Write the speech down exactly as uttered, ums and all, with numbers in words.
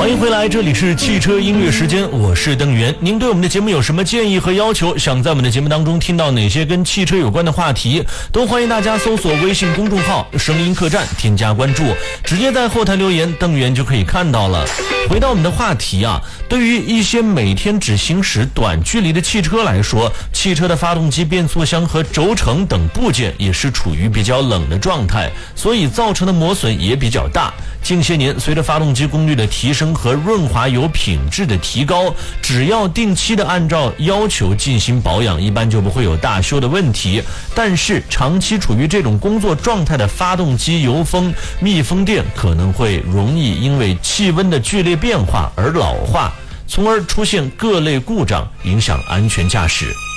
欢迎回来，这里是汽车音乐时间，我是邓源。您对我们的节目有什么建议和要求？想在我们的节目当中听到哪些跟汽车有关的话题，都欢迎大家搜索微信公众号声音客栈，添加关注，直接在后台留言，邓源就可以看到了。回到我们的话题啊，对于一些每天只行驶短距离的汽车来说，汽车的发动机、变速箱和轴承等部件也是处于比较冷的状态，所以造成的磨损也比较大。近些年，随着发动机功率的提升和润滑油品质的提高，只要定期的按照要求进行保养，一般就不会有大修的问题。但是长期处于这种工作状态的发动机油封、密封垫可能会容易因为气温的剧烈变化而老化，从而出现各类故障，影响安全驾驶。